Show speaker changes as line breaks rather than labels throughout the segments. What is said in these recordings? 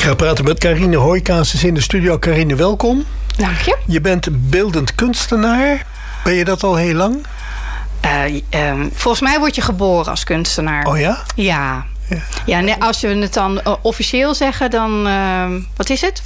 Ik ga praten met Carine Hooikaas in de studio. Carine, welkom.
Dank je.
Je bent beeldend kunstenaar. Ben je dat al heel lang?
Volgens mij word je geboren als kunstenaar.
Oh ja?
Ja. Ja, nee, als we het dan officieel zeggen, dan... wat is het?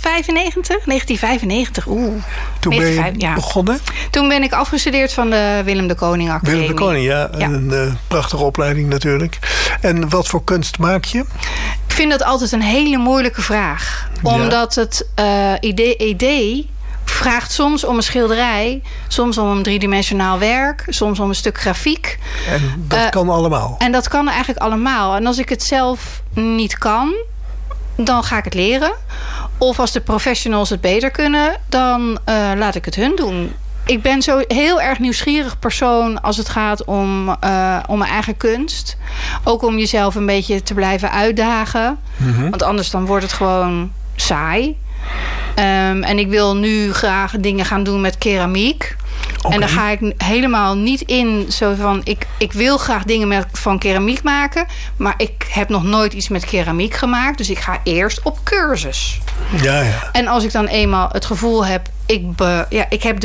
1995?
Toen ben je begonnen?
Toen ben ik afgestudeerd van de Willem de Koning Academie.
Willem de Koning, ja. Een prachtige opleiding natuurlijk. En wat voor kunst maak je?
Ik vind dat altijd een hele moeilijke vraag. Omdat het idee vraagt soms om een schilderij, soms om een driedimensionaal werk, soms om een stuk grafiek.
En dat kan allemaal? En
dat kan eigenlijk allemaal. En als ik het zelf niet kan, dan ga ik het leren. Of als de professionals het beter kunnen, dan laat ik het hun doen. Ik ben zo heel erg nieuwsgierig persoon als het gaat om mijn eigen kunst. Ook om jezelf een beetje te blijven uitdagen. Mm-hmm. Want anders dan wordt het gewoon saai. En ik wil nu graag dingen gaan doen met keramiek. Okay. En daar ga ik helemaal niet in zo van... Ik wil graag dingen van keramiek maken. Maar ik heb nog nooit iets met keramiek gemaakt. Dus ik ga eerst op cursus. Ja. En als ik dan eenmaal het gevoel heb... Ik heb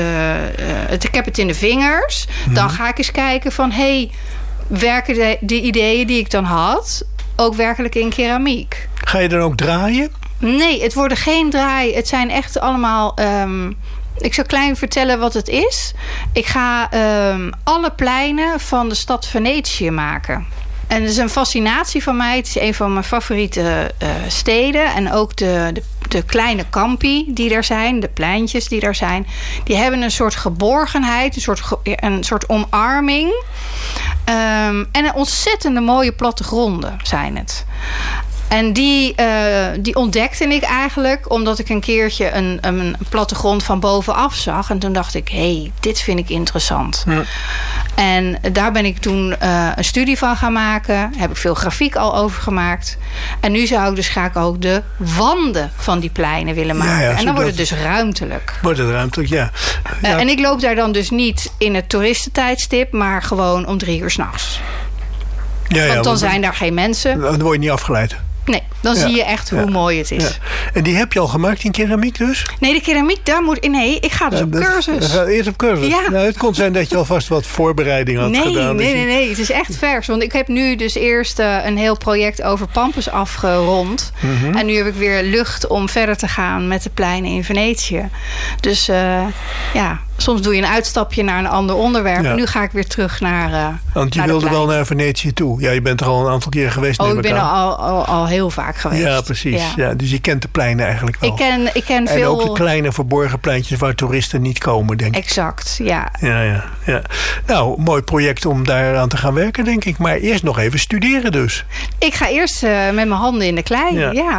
het in de vingers. Hmm. Dan ga ik eens kijken van... werken de ideeën die ik dan had... ook werkelijk in keramiek?
Ga je dan ook draaien?
Nee, het worden geen draai. Het zijn echt allemaal... ik zal klein vertellen wat het is. Ik ga alle pleinen van de stad Venetië maken. En het is een fascinatie van mij. Het is een van mijn favoriete steden. En ook de kleine kampi die daar zijn. De pleintjes die daar zijn. Die hebben een soort geborgenheid. Een soort omarming. En een ontzettende mooie plattegronden zijn het. En die ontdekte ik eigenlijk omdat ik een keertje een plattegrond van bovenaf zag. En toen dacht ik, dit vind ik interessant. Ja. En daar ben ik toen een studie van gaan maken. Heb ik veel grafiek al over gemaakt. En nu zou ik dus graag ook de wanden van die pleinen willen maken. Ja, en dan wordt het dus ruimtelijk.
Wordt het ruimtelijk, ja.
En ik loop daar dan dus niet in het toeristentijdstip, maar gewoon om 3 uur 's nachts. Want dan zijn daar geen mensen.
Dan word je niet afgeleid.
Nee, dan zie je echt hoe mooi het is. Ja.
En die heb je al gemaakt in keramiek dus?
Nee, de keramiek, ik ga dus op cursus.
Eerst op cursus? Ja. Nou, het kon zijn dat je alvast wat voorbereiding had gedaan.
Nee, het is echt vers. Want ik heb nu dus eerst een heel project over Pampus afgerond. Mm-hmm. En nu heb ik weer lucht om verder te gaan met de pleinen in Venetië. Dus soms doe je een uitstapje naar een ander onderwerp. Ja. Nu ga ik weer terug naar
want je wilde wel naar Venetië toe. Ja, je bent er al een aantal keren geweest.
Ik ben al heel vaak geweest.
Ja, precies. Ja, dus je kent de pleinen eigenlijk wel.
Ik ken
en
veel...
ook de kleine verborgen pleintjes waar toeristen niet komen, denk ik.
Exact, ja.
Ja. Nou, mooi project om daaraan te gaan werken, denk ik. Maar eerst nog even studeren dus.
Ik ga eerst met mijn handen in de klei,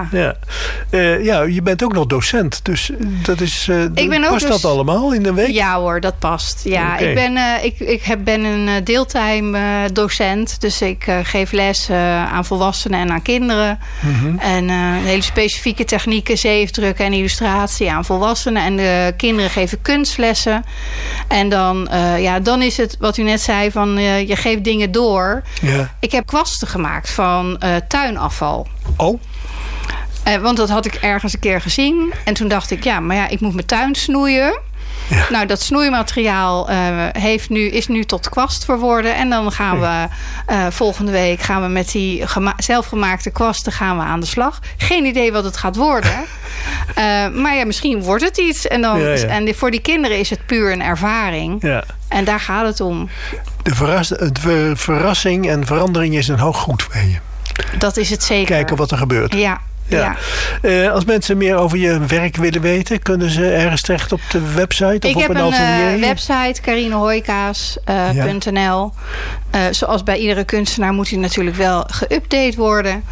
ja. Je bent ook nog docent. Dus dat is... past dat allemaal in de week?
Ja hoor, dat past. Ja, okay. Ik ben een deeltime docent. Dus ik geef les aan volwassenen en aan kinderen. Mm-hmm. En hele specifieke technieken, zeefdrukken en illustratie aan volwassenen. En de kinderen geven kunstlessen. En dan is het wat u net zei van je geeft dingen door. Yeah. Ik heb kwasten gemaakt van tuinafval. Oh. Want dat had ik ergens een keer gezien. En toen dacht ik, ik moet mijn tuin snoeien. Ja. Nou, dat snoeimateriaal is nu tot kwast verworden. En dan gaan we volgende week met die zelfgemaakte kwasten aan de slag. Geen idee wat het gaat worden. Maar misschien wordt het iets. En, en voor die kinderen is het puur een ervaring. Ja. En daar gaat het om.
De verrassing en verandering is een hoog goed voor je.
Dat is het zeker.
Kijken wat er gebeurt.
Ja.
Als mensen meer over je werk willen weten, kunnen ze ergens terecht op de website of op een atelier? Ik heb een website,
carinehooikaas.nl. Zoals bij iedere kunstenaar moet hij natuurlijk wel geüpdate worden.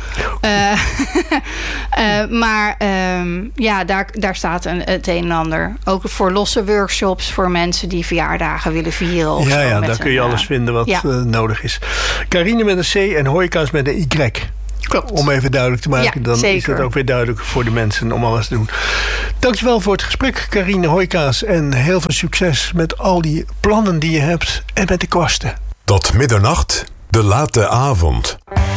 Daar staat het een en ander. Ook voor losse workshops voor mensen die verjaardagen willen vieren. Of
daar kun je alles vinden wat nodig is. Carine met een C en Hooikaas met een Y. Klopt. Om even duidelijk te maken, dan zeker. Is het ook weer duidelijk voor de mensen om alles te doen. Dankjewel voor het gesprek, Carine Hooikaas. En heel veel succes met al die plannen die je hebt en met de kwasten.
Tot middernacht, de late avond.